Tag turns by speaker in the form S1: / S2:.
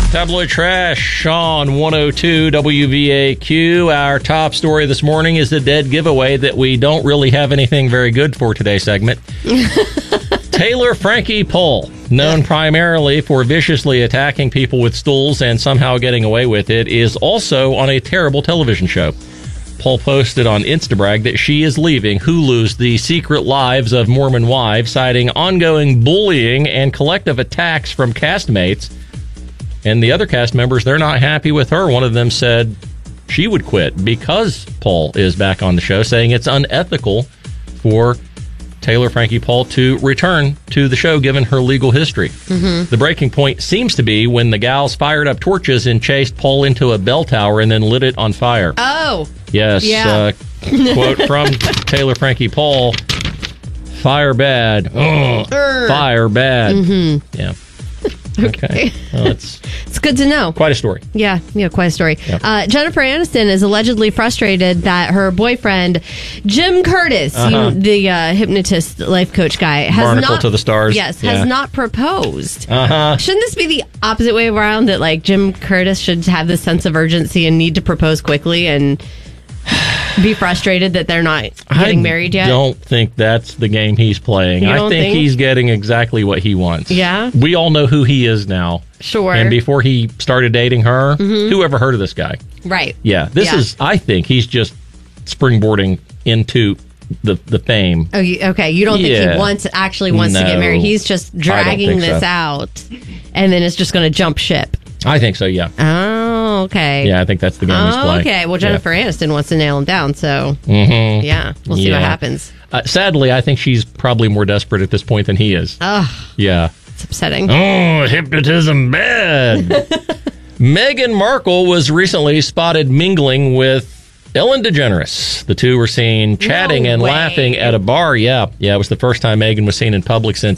S1: Tabloid Trash on 102 WVAQ. Our top story this morning is the dead giveaway that we don't really have anything very good for today's segment. Taylor Frankie Pohl, known primarily for viciously attacking people with stools and somehow getting away with it, is also on a terrible television show. Pohl posted on Instabrag that she is leaving Hulu's The Secret Lives of Mormon Wives, citing ongoing bullying and collective attacks from castmates. And the other cast members, they're not happy with her. One of them said she would quit because Pohl is back on the show, saying it's unethical for Taylor Frankie Pohl to return to the show given her legal history. The breaking point seems to be when the gals fired up torches and chased Pohl into a bell tower and then lit it on fire.
S2: Oh.
S1: Yes.
S2: Yeah.
S1: Quote from Taylor Frankie Pohl, fire bad. Fire bad. Yeah. Okay. Well, it's
S2: good to know.
S1: Quite a story.
S2: Yeah, quite a story.
S1: Yep.
S2: Jennifer Aniston is allegedly frustrated that her boyfriend, Jim Curtis, the hypnotist life coach guy, has
S1: Barnacle
S2: not
S1: to the stars.
S2: Yes,
S1: Yeah.
S2: has not proposed. Shouldn't this be the opposite way around, that like Jim Curtis should have this sense of urgency and need to propose quickly and be frustrated that they're not getting married yet?
S1: I don't think that's the game he's playing.
S2: You
S1: I
S2: don't
S1: think he's getting exactly what he wants.
S2: Yeah?
S1: We all know who he is now.
S2: Sure.
S1: And before he started dating her, who ever heard of this guy?
S2: Right.
S1: Yeah. I think he's just springboarding into the fame.
S2: Oh, okay. You don't think he actually wants to get
S1: No.
S2: married? He's just dragging this out, and then it's just going to jump ship.
S1: I think so, yeah.
S2: Oh, okay.
S1: Yeah, I think that's the game he's playing.
S2: Okay. Well, Jennifer Aniston wants to nail him down, so yeah, we'll see what happens.
S1: Sadly, I think she's probably more desperate at this point than he is.
S2: Ugh.
S1: Yeah.
S2: It's upsetting.
S1: Oh, hypnotism bad. Meghan Markle was recently spotted mingling with Ellen DeGeneres. The two were seen chatting and laughing at a bar. Yeah, it was the first time Meghan was seen in public since